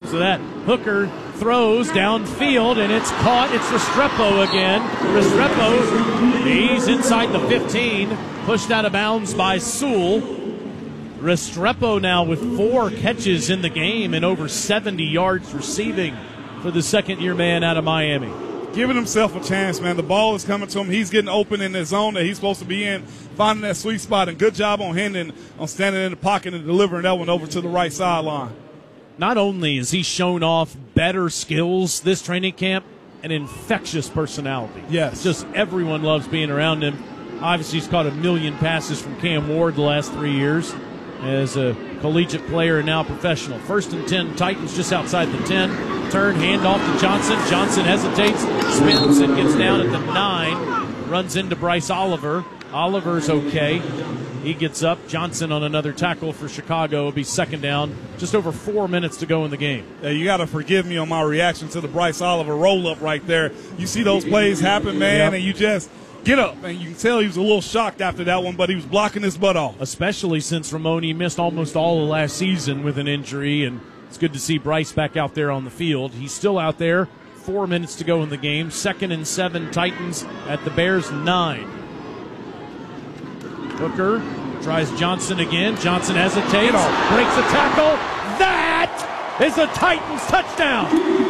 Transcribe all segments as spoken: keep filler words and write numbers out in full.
So that Hooker throws downfield, and it's caught. It's Restrepo again. Restrepo, he's inside the fifteen, pushed out of bounds by Sewell. Restrepo now with four catches in the game and over seventy yards receiving for the second-year man out of Miami. Giving himself a chance, man. The ball is coming to him. He's getting open in the zone that he's supposed to be in, finding that sweet spot, and good job on Hendon on standing in the pocket and delivering that one over to the right sideline. Not only has he shown off better skills this training camp, an infectious personality. Yes. Just everyone loves being around him. Obviously, he's caught a million passes from Cam Ward the last three years as a collegiate player and now professional. First and ten, Titans just outside the ten. Turn, handoff to Johnson. Johnson hesitates, spins, and gets down at the nine. Runs into Bryce Oliver. Oliver's okay. He gets up. Johnson on another tackle for Chicago. It'll be second down. Just over four minutes to go in the game. Yeah, you got to forgive me on my reaction to the Bryce Oliver roll-up right there. You see those plays happen, man, yep. and you just get up. And you can tell he was a little shocked after that one, but he was blocking his butt off. Especially since Ramoni missed almost all of last season with an injury, and it's good to see Bryce back out there on the field. He's still out there. Four minutes to go in the game. Second and seven, Titans at the Bears' nine. Hooker tries Johnson again. Johnson hesitates, breaks a tackle. That is a Titans touchdown.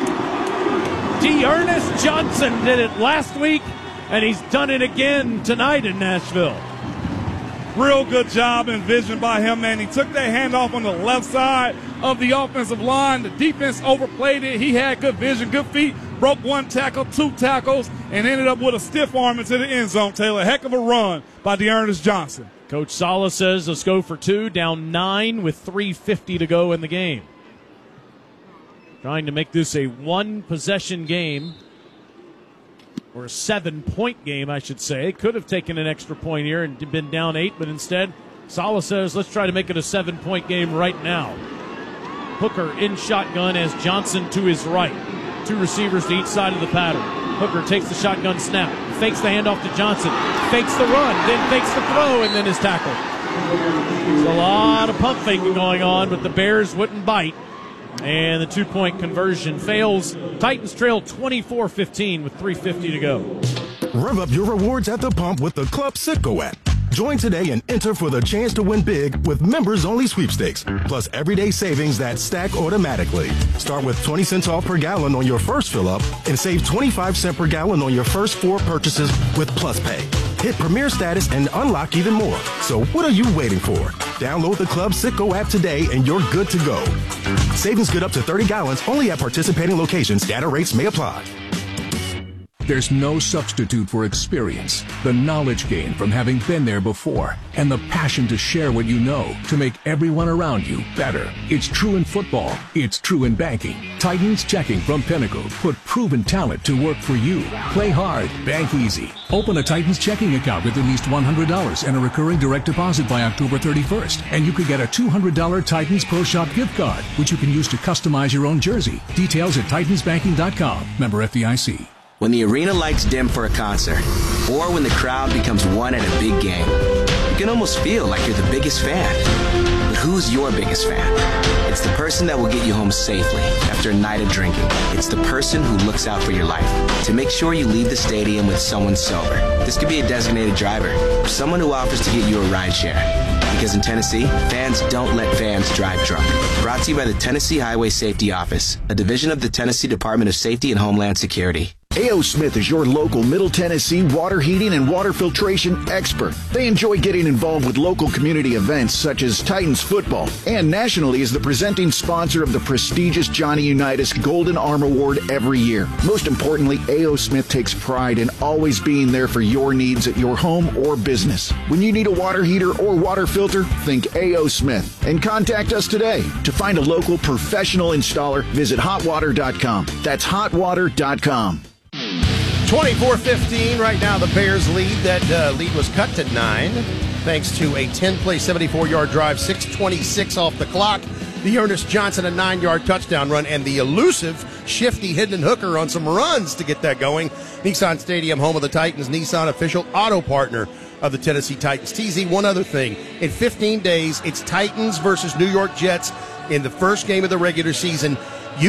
D'Ernest Johnson did it last week, and he's done it again tonight in Nashville. Real good job and vision by him, man. He took that handoff on the left side of the offensive line. The defense overplayed it. He had good vision, good feet, broke one tackle, two tackles, and ended up with a stiff arm into the end zone, Taylor. Heck of a run by D'Ernest Johnson. Coach Sala says let's go for two, down nine with three fifty to go in the game. Trying to make this a one-possession game, or a seven-point game, I should say. Could have taken an extra point here and been down eight, but instead, Sala says let's try to make it a seven-point game right now. Hooker in shotgun as Johnson to his right. Two receivers to each side of the pattern. Hooker takes the shotgun snap, fakes the handoff to Johnson, fakes the run, then fakes the throw, and then is tackled. There's a lot of pump faking going on, but the Bears wouldn't bite. And the two-point conversion fails. Titans trail twenty-four fifteen with three fifty to go. Rev up your rewards at the pump with the Club Citgo app. Join today and enter for the chance to win big with members-only sweepstakes, plus everyday savings that stack automatically. Start with twenty cents off per gallon on your first fill-up and save twenty-five cents per gallon on your first four purchases with Plus Pay. Hit Premier status and unlock even more. So what are you waiting for? Download the Club Citgo app today and you're good to go. Savings good up to thirty gallons only at participating locations. Data rates may apply. There's no substitute for experience, the knowledge gained from having been there before, and the passion to share what you know to make everyone around you better. It's true in football. It's true in banking. Titans Checking from Pinnacle put proven talent to work for you. Play hard, bank easy. Open a Titans checking account with at least one hundred dollars and a recurring direct deposit by October thirty-first, and you could get a two hundred dollars Titans Pro Shop gift card, which you can use to customize your own jersey. Details at titans banking dot com. Member F D I C. When the arena lights dim for a concert, or when the crowd becomes one at a big game, you can almost feel like you're the biggest fan. But who's your biggest fan? It's the person that will get you home safely after a night of drinking. It's the person who looks out for your life to make sure you leave the stadium with someone sober. This could be a designated driver or someone who offers to get you a ride share. Because in Tennessee, fans don't let fans drive drunk. Brought to you by the Tennessee Highway Safety Office, a division of the Tennessee Department of Safety and Homeland Security. A O. Smith is your local Middle Tennessee water heating and water filtration expert. They enjoy getting involved with local community events such as Titans football, and nationally is the presenting sponsor of the prestigious Johnny Unitas Golden Arm Award every year. Most importantly, A O. Smith takes pride in always being there for your needs at your home or business. When you need a water heater or water filter, think A O. Smith and contact us today. To find a local professional installer, visit hot water dot com. That's hot water dot com. twenty-four fifteen right now, the Bears lead. That uh, lead was cut to nine thanks to a ten-play, seventy-four-yard drive, six twenty-six off the clock. The Ernest Johnson, a nine-yard touchdown run, and the elusive, shifty Hendon Hooker on some runs to get that going. Nissan Stadium, home of the Titans, Nissan official auto partner of the Tennessee Titans. T Z, one other thing. In fifteen days, it's Titans versus New York Jets in the first game of the regular season.